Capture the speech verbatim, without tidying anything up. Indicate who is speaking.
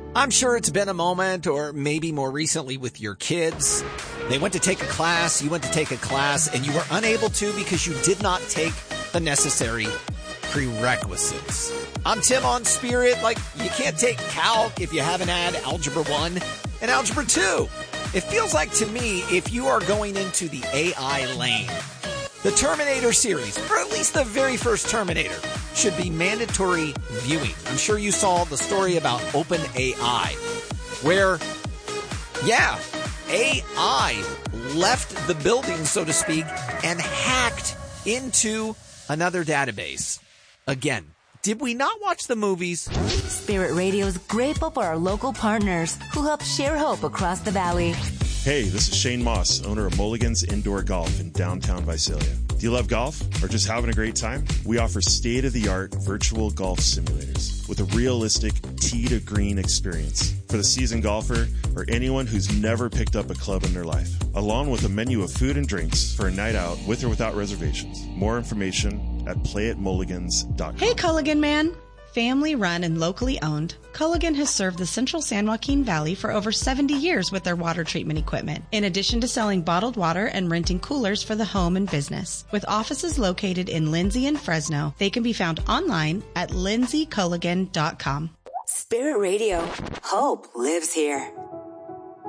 Speaker 1: I'm sure it's been a moment, or maybe more recently with your kids. They went to take a class, you went to take a class, and you were unable to because you did not take the necessary prerequisites. I'm Tim on Spirit. Like, you can't take calc if you haven't had Algebra one and Algebra two. It feels like to me, if you are going into the A I lane, the Terminator series, or at least the very first Terminator, should be mandatory viewing. I'm sure you saw the story about OpenAI, where, yeah, A I left the building, so to speak, and hacked into another database. Again, did we not watch the movies?
Speaker 2: Spirit Radio is grateful for our local partners who help share hope across the valley.
Speaker 3: Hey, this is Shane Moss, owner of Mulligan's Indoor Golf in downtown Visalia. Do you love golf or just having a great time? We offer state-of-the-art virtual golf simulators with a realistic tee-to-green experience for the seasoned golfer or anyone who's never picked up a club in their life, along with a menu of food and drinks for a night out with or without reservations. More information at play at mulligans dot com.
Speaker 4: Hey, Culligan man. Family run and locally owned, Culligan has served the central San Joaquin Valley for over seventy years with their water treatment equipment, in addition to selling bottled water and renting coolers for the home and business. With offices located in Lindsay and Fresno, they can be found online at lindsay culligan dot com.
Speaker 2: Spirit Radio. Hope lives here.